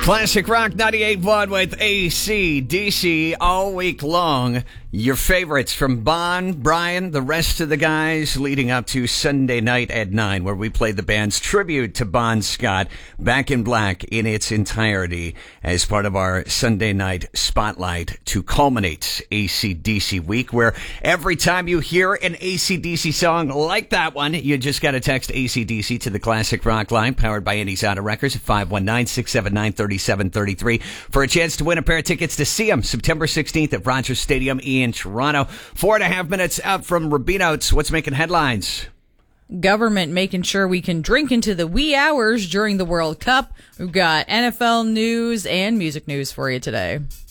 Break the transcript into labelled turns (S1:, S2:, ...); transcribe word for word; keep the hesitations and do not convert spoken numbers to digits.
S1: Classic Rock ninety-eight point one with A C D C all week long. Your favorites from Bon, Brian, the rest of the guys leading up to Sunday night at nine, where we played the band's tribute to Bon Scott, Back in Black, in its entirety as part of our Sunday night spotlight to culminate A C D C week, where every time you hear an A C D C song like that one, you just got to text A C D C to the Classic Rock line, powered by Andy's Auto Records at five one nine, six seven nine, three seven three three for a chance to win a pair of tickets to see them September sixteenth at Rogers Stadium in Toronto. Four and a half minutes out from Rubino's. What's making headlines?
S2: Government making sure we can drink into the wee hours during the World Cup. We've got N F L news and music news for you today.